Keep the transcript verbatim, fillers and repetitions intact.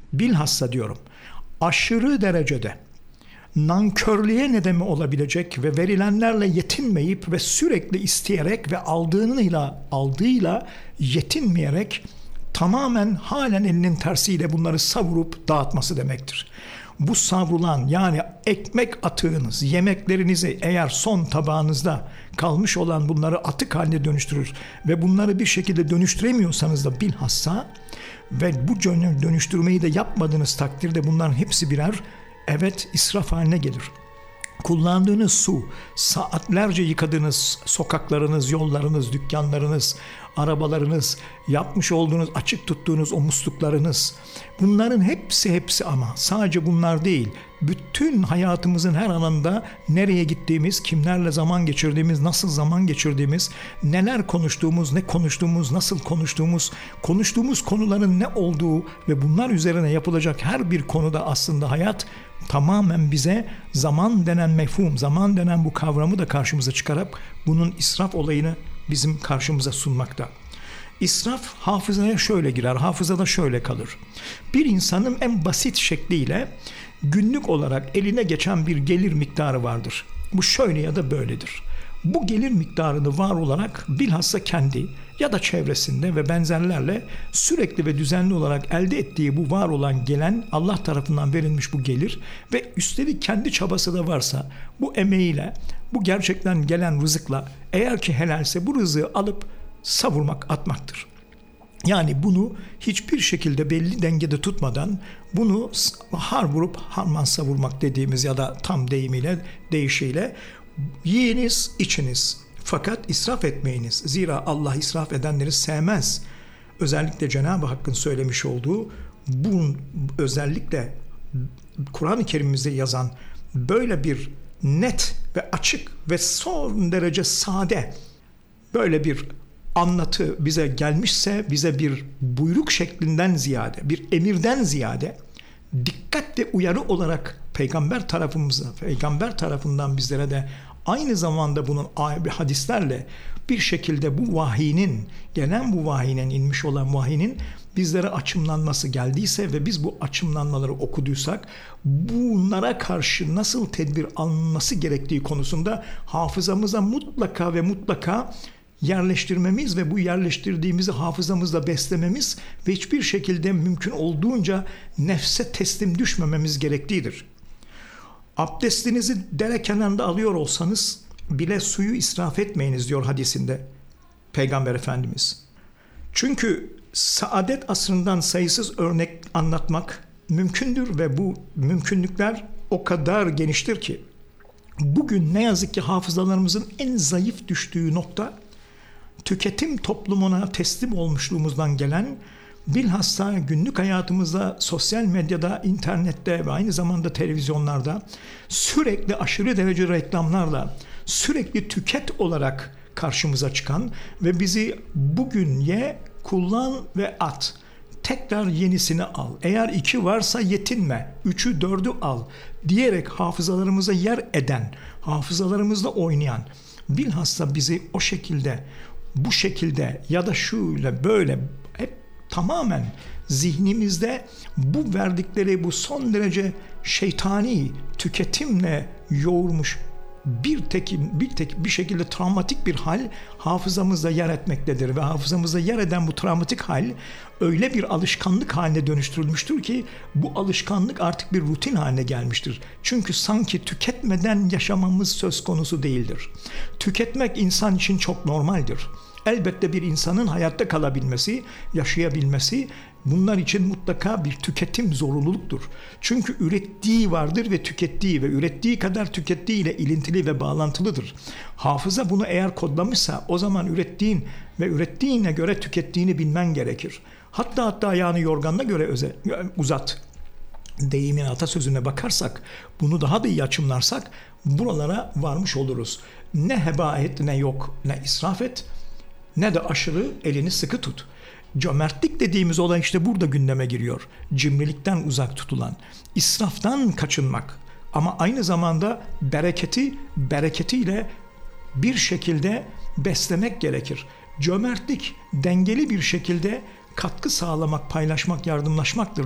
bilhassa diyorum aşırı derecede nankörlüğe nedeni olabilecek ve verilenlerle yetinmeyip ve sürekli isteyerek ve aldığıyla aldığıyla yetinmeyerek tamamen halen elinin tersiyle bunları savurup dağıtması demektir. Bu savrulan, yani ekmek atığınız, yemeklerinizi eğer son tabağınızda kalmış olan bunları atık haline dönüştürür ve bunları bir şekilde dönüştüremiyorsanız da bilhassa ve bu dönüştürmeyi de yapmadığınız takdirde bunların hepsi birer evet israf haline gelir. Kullandığınız su, saatlerce yıkadığınız sokaklarınız, yollarınız, dükkanlarınız, arabalarınız, yapmış olduğunuz, açık tuttuğunuz o musluklarınız, bunların hepsi hepsi ama sadece bunlar değil, bütün hayatımızın her alanında nereye gittiğimiz, kimlerle zaman geçirdiğimiz, nasıl zaman geçirdiğimiz, neler konuştuğumuz, ne konuştuğumuz, nasıl konuştuğumuz, konuştuğumuz konuların ne olduğu ve bunlar üzerine yapılacak her bir konuda aslında hayat tamamen bize zaman denen mefhum, zaman denen bu kavramı da karşımıza çıkarak bunun israf olayını bizim karşımıza sunmakta. İsraf hafızaya şöyle girer, hafızada şöyle kalır. Bir insanın en basit şekliyle günlük olarak eline geçen bir gelir miktarı vardır. Bu şöyle ya da böyledir. Bu gelir miktarını var olarak bilhassa kendi ya da çevresinde ve benzerlerle sürekli ve düzenli olarak elde ettiği bu var olan gelen Allah tarafından verilmiş bu gelir ve üstelik kendi çabası da varsa bu emeğiyle, bu gerçekten gelen rızıkla eğer ki helalse bu rızığı alıp savurmak, atmaktır. Yani bunu hiçbir şekilde belli dengede tutmadan bunu har vurup harman savurmak dediğimiz ya da tam deyimiyle, deyişiyle yiyiniz, içiniz. Fakat israf etmeyiniz. Zira Allah israf edenleri sevmez. Özellikle Cenab-ı Hakk'ın söylemiş olduğu bu özellikle Kur'an-ı Kerim'imizde yazan böyle bir net ve açık ve son derece sade böyle bir anlatı bize gelmişse, bize bir buyruk şeklinden ziyade, bir emirden ziyade dikkat ve uyarı olarak peygamber tarafımıza, peygamber tarafından bizlere de aynı zamanda bunun hadislerle bir şekilde bu vahiyinin, gelen bu vahiyinin, inmiş olan vahiyinin bizlere açımlanması geldiyse ve biz bu açımlanmaları okuduysak bunlara karşı nasıl tedbir alınması gerektiği konusunda hafızamıza mutlaka ve mutlaka yerleştirmemiz ve bu yerleştirdiğimizi hafızamızda beslememiz ve hiçbir şekilde mümkün olduğunca nefse teslim düşmememiz gerektiğidir. Abdestinizi dere kenarında alıyor olsanız bile suyu israf etmeyiniz diyor hadisinde Peygamber Efendimiz. Çünkü saadet asrından sayısız örnek anlatmak mümkündür ve bu mümkünlükler o kadar geniştir ki bugün ne yazık ki hafızalarımızın en zayıf düştüğü nokta tüketim toplumuna teslim olmuşluğumuzdan gelen bilhassa günlük hayatımızda sosyal medyada, internette ve aynı zamanda televizyonlarda sürekli aşırı derece reklamlarla sürekli tüket olarak karşımıza çıkan ve bizi bugün ye, kullan ve at. Tekrar yenisini al. Eğer iki varsa yetinme. Üçü dördü al. Diyerek hafızalarımıza yer eden, hafızalarımızla oynayan, bilhassa bizi o şekilde, bu şekilde ya da şöyle böyle hep tamamen zihnimizde bu verdikleri bu son derece şeytani tüketimle yoğurmuş bir tek bir tek bir şekilde travmatik bir hal hafızamızda yer etmektedir ve hafızamızda yer eden bu travmatik hal öyle bir alışkanlık haline dönüştürülmüştür ki bu alışkanlık artık bir rutin haline gelmiştir. Çünkü sanki tüketmeden yaşamamız söz konusu değildir. Tüketmek insan için çok normaldir. Elbette bir insanın hayatta kalabilmesi, yaşayabilmesi bunlar için mutlaka bir tüketim zorunluluktur. Çünkü ürettiği vardır ve tükettiği ve ürettiği kadar tükettiği ile ilintili ve bağlantılıdır. Hafıza bunu eğer kodlamışsa o zaman ürettiğin ve ürettiğine göre tükettiğini bilmen gerekir. Hatta hatta ayağını yorganına göre öze, uzat. Deyimin atasözüne bakarsak, bunu daha da iyi açımlarsak buralara varmış oluruz. Ne heba et, ne yok, ne israf et, ne de aşırı elini sıkı tut. Cömertlik dediğimiz olay işte burada gündeme giriyor. Cimrilikten uzak tutulan, israftan kaçınmak ama aynı zamanda bereketi bereketiyle bir şekilde beslemek gerekir. Cömertlik dengeli bir şekilde katkı sağlamak, paylaşmak, yardımlaşmaktır.